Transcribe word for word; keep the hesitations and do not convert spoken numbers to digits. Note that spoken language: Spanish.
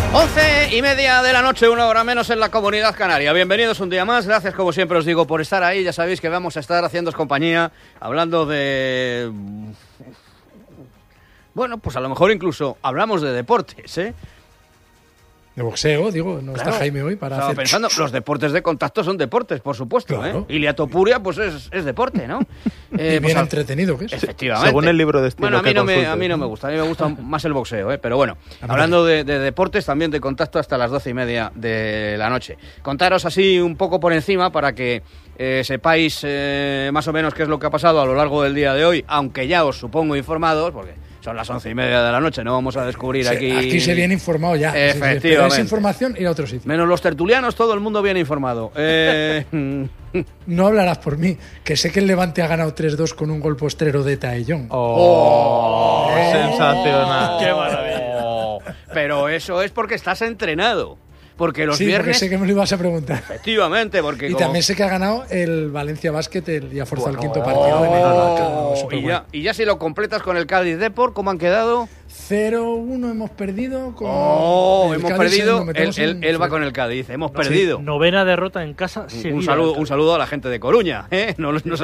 once y media de la noche, una hora menos en la Comunidad Canaria. Bienvenidos un día más, gracias como siempre os digo por estar ahí. Ya sabéis que vamos a estar haciéndoos compañía, hablando de... Bueno, pues a lo mejor incluso hablamos de deportes, ¿eh? De boxeo, digo, no claro. Está Jaime hoy para Estaba hacer... pensando, los deportes de contacto son deportes, por supuesto, claro. ¿eh? Iliatopuria, pues es, es deporte, ¿no? Eh, y bien pues, entretenido que es. Efectivamente. Según el libro de estilo Bueno, a mí, que no me, consultes. a mí no me gusta, a mí me gusta más el boxeo, ¿eh? Pero bueno, hablando de, de deportes, también de contacto hasta las doce y media de la noche. Contaros así un poco por encima para que eh, sepáis eh, más o menos qué es lo que ha pasado a lo largo del día de hoy, aunque ya os supongo informados, porque... son las once y media de la noche, no vamos a descubrir sí, aquí... Aquí se viene informado ya. Efectivamente. Pero es información ir a otro sitio. Menos los tertulianos, todo el mundo viene informado. Eh... No hablarás por mí, que sé que el Levante ha ganado tres dos con un gol postrero de Taellón. ¡Oh! oh eh, ¡Sensacional! ¡Qué maravilla! Pero eso es porque estás entrenado. Porque los sí, viernes... porque sé que me lo ibas a preguntar. Efectivamente, porque... Y como... también sé que ha ganado el Valencia Basket el, y ha forzado bueno, el quinto partido. Oh, en el... y, ya, y ya si lo completas con el Cádiz Depor, ¿cómo han quedado? cero uno hemos perdido con... Oh, el hemos Cádiz, perdido, él, él, en... él va con el Cádiz, hemos no, perdido. Sí, novena derrota en casa. Un, un, saludo, un saludo a la gente de Coruña, ¿eh? No, no